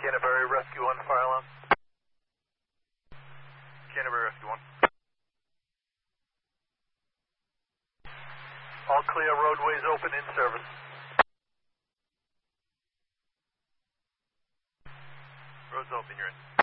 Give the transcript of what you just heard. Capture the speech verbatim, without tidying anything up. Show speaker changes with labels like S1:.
S1: Canterbury Rescue one, fire alarm. Canterbury Rescue one. All clear, roadways open, in service. Roads open, you're in.